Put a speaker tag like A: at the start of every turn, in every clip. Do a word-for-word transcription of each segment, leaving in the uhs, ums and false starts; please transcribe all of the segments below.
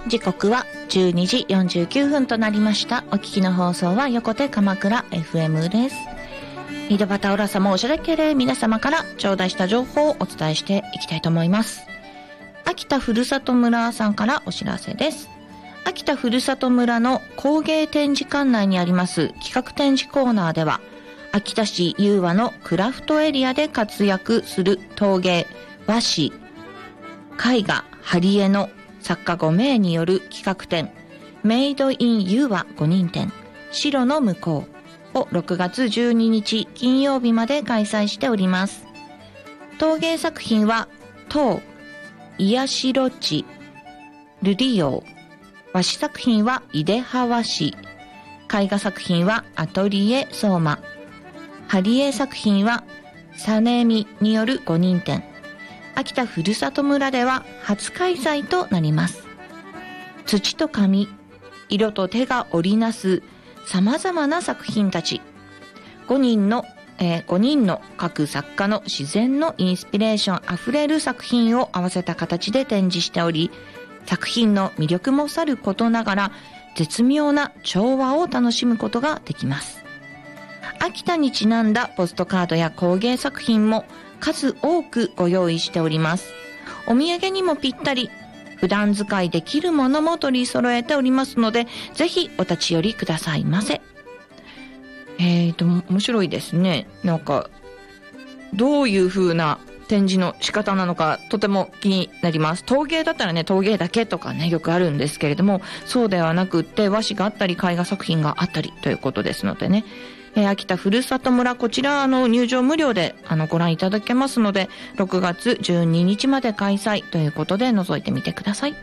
A: 時刻はじゅうにじよんじゅうきゅうふんとなりました。お聞きの放送は横手鎌倉 エフエム です。井戸端浦様おしゃれけれ皆様から頂戴した情報をお伝えしていきたいと思います。秋田ふるさと村さんからお知らせです。秋田ふるさと村の工芸展示館内にあります企画展示コーナーでは、秋田市雄和のクラフトエリアで活躍する陶芸、和紙、絵画、貼り絵の作家ごめいによる企画展、メイドイン雄和ご認展、白の向こうをろくがつじゅうににち金曜日まで開催しております。陶芸作品は陶、癒しろ地、ルリヨウ、和紙作品は井出羽和紙、絵画作品はアトリエ相馬、貼り絵作品はサネミによるご認展。秋田ふるさと村では初開催となります。土と紙、色と手が織りなす様々な作品たち。ごにんの、えー、ごにんの各作家の自然のインスピレーションあふれる作品を合わせた形で展示しており、作品の魅力もさることながら絶妙な調和を楽しむことができます。秋田にちなんだポストカードや工芸作品も数多くご用意しております。お土産にもぴったり、普段使いできるものも取り揃えておりますので、ぜひお立ち寄りくださいませ。えーと、面白いですね。なんか、どういう風な展示の仕方なのかとても気になります。陶芸だったらね、陶芸だけとかね、よくあるんですけれども、そうではなくって和紙があったり絵画作品があったりということですのでね、えー、秋田ふるさと村、こちらの入場無料であのご覧いただけますので、ろくがつじゅうににちまで開催ということで覗いてみてください。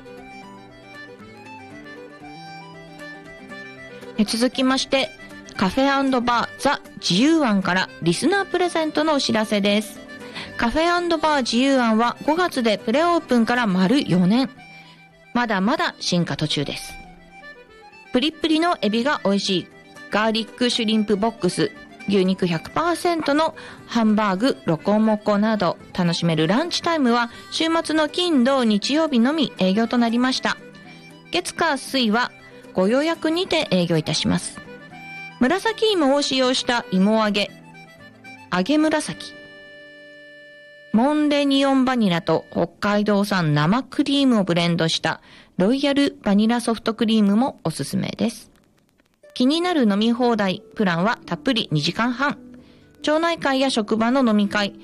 A: え続きましてカフェ&バーザ自由庵からリスナープレゼントのお知らせです。カフェ&バー自由庵はごがつでプレオープンから丸よねん、まだまだ進化途中です。プリップリのエビが美味しいガーリックシュリンプボックス、牛肉 ひゃくパーセント のハンバーグ、ロコモコなど楽しめるランチタイムは週末の金土日曜日のみ営業となりました。月火水はご予約にて営業いたします。紫芋を使用した芋揚げ、揚げ紫、モンレニオンバニラと北海道産生クリームをブレンドしたロイヤルバニラソフトクリームもおすすめです。気になる飲み放題プランはたっぷりにじかんはん。町内会や職場の飲み会、